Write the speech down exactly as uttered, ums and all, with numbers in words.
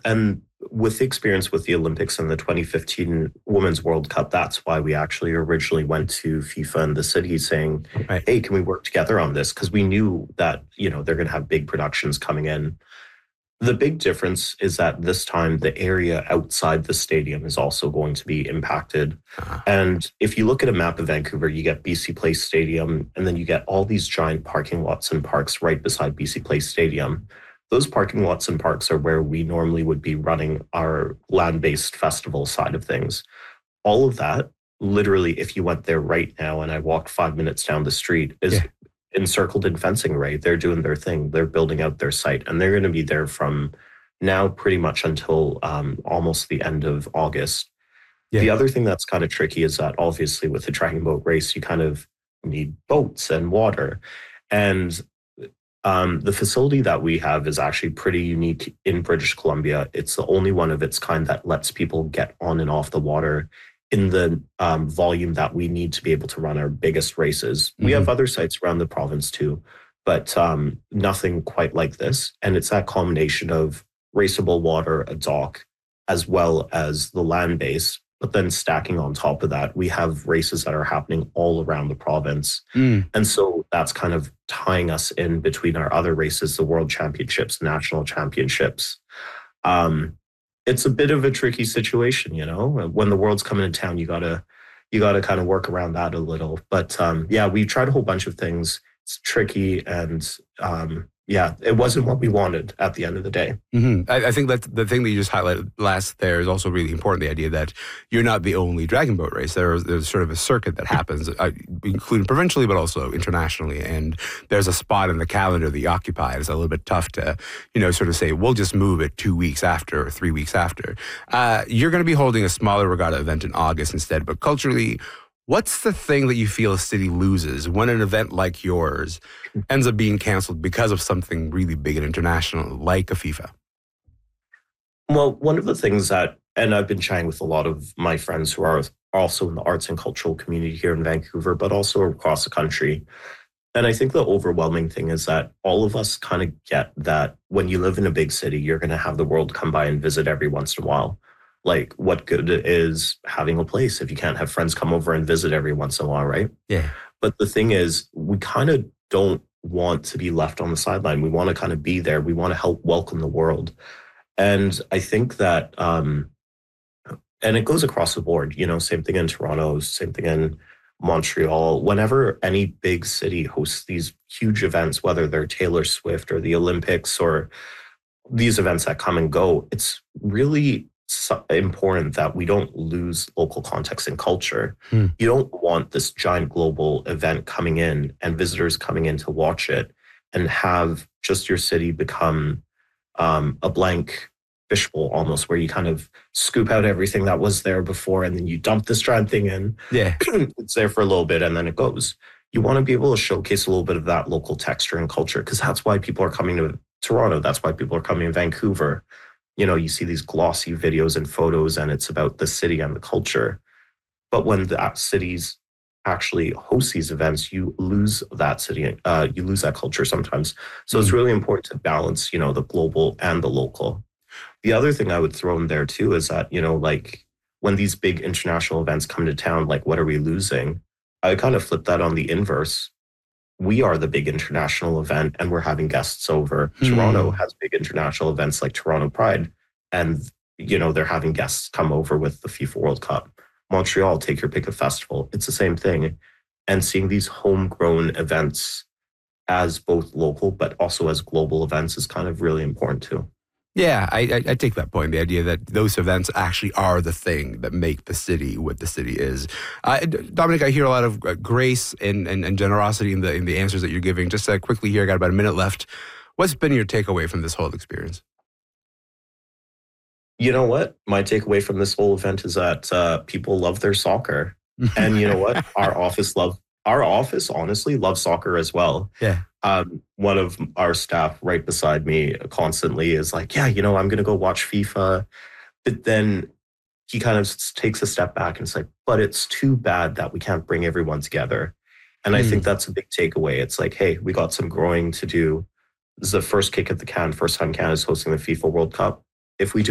and with the experience with the Olympics and the twenty fifteen Women's World Cup, that's why we actually originally went to FIFA and the city saying, Right. hey, can we work together on this? Because we knew that, you know, they're going to have big productions coming in. The big difference is that this time the area outside the stadium is also going to be impacted. Uh-huh. And if you look at a map of Vancouver, you get B C Place Stadium, and then you get all these giant parking lots and parks right beside B C Place Stadium. Those parking lots and parks are where we normally would be running our land-based festival side of things. All of that, literally, if you went there right now and I walked five minutes down the street, is Yeah. encircled in fencing, right? They're doing their thing. They're building out their site, and they're going to be there from now pretty much until um, almost the end of August. Yeah. The other thing that's kind of tricky is that obviously with the Dragon Boat race, you kind of need boats and water. And um, the facility that we have is actually pretty unique in British Columbia. It's the only one of its kind that lets people get on and off the water in the um, volume that we need to be able to run our biggest races. Mm-hmm. We have other sites around the province too, but um, nothing quite like this. And it's that combination of raceable water, a dock, as well as the land base. But then stacking on top of that, we have races that are happening all around the province. Mm. And so that's kind of tying us in between our other races, the World Championships, National Championships. Um, it's a bit of a tricky situation, you know. When the world's coming to town, you gotta you gotta kind of work around that a little. But um, yeah, we tried a whole bunch of things. It's tricky, and um, yeah, it wasn't what we wanted at the end of the day. Mm-hmm. I, I think that the thing that you just highlighted last there is also really important, the idea that you're not the only Dragon Boat race. There's, there's sort of a circuit that happens, uh, including provincially, but also internationally. And there's a spot in the calendar that you occupy. It's a little bit tough to, you know, sort of say, we'll just move it two weeks after or three weeks after. Uh, you're going to be holding a smaller regatta event in August instead, but culturally, what's the thing that you feel a city loses when an event like yours ends up being canceled because of something really big and international like a FIFA? Well, one of the things that, and I've been chatting with a lot of my friends who are also in the arts and cultural community here in Vancouver, but also across the country. And I think the overwhelming thing is that all of us kind of get that when you live in a big city, you're going to have the world come by and visit every once in a while. Like, what good is having a place if you can't have friends come over and visit every once in a while, right? Yeah. But the thing is, we kind of don't want to be left on the sideline. We want to kind of be there. We want to help welcome the world. And I think that, um, and it goes across the board, you know, same thing in Toronto, same thing in Montreal. Whenever any big city hosts these huge events, whether they're Taylor Swift or the Olympics or these events that come and go, it's really important that we don't lose local context and culture. Hmm. You don't want this giant global event coming in and visitors coming in to watch it and have just your city become um, a blank fishbowl almost, where you kind of scoop out everything that was there before and then you dump this giant thing in. Yeah. It's there for a little bit and then it goes. You want to be able to showcase a little bit of that local texture and culture, because that's why people are coming to Toronto. That's why people are coming to Vancouver. You know, you see these glossy videos and photos and it's about the city and the culture. But when the cities actually host these events, you lose that city, uh, you lose that culture sometimes. So mm-hmm. It's really important to balance, you know, the global and the local. The other thing I would throw in there too is that, you know, like when these big international events come to town, like what are we losing? I kind of flip that on the inverse. We are the big international event and we're having guests over. Hmm. Toronto has big international events like Toronto Pride. And, you know, they're having guests come over with the FIFA World Cup. Montreal, take your pick of festival. It's the same thing. And seeing these homegrown events as both local, but also as global events is kind of really important too. Yeah, I, I, I take that point. The idea that those events actually are the thing that make the city what the city is. Uh, Dominic, I hear a lot of grace and, and, and generosity in the in the answers that you're giving. Just uh, quickly here, I got about a minute left. What's been your takeaway from this whole experience? You know what? My takeaway from this whole event is that uh, people love their soccer, and you know what? Our office love our office honestly loves soccer as well. Yeah. Um, one of our staff right beside me constantly is like, yeah, you know, I'm going to go watch FIFA. But then he kind of takes a step back and it's like, but it's too bad that we can't bring everyone together. And mm. I think that's a big takeaway. It's like, hey, we got some growing to do. This is the first kick at the can, first time Canada's hosting the FIFA World Cup. If we do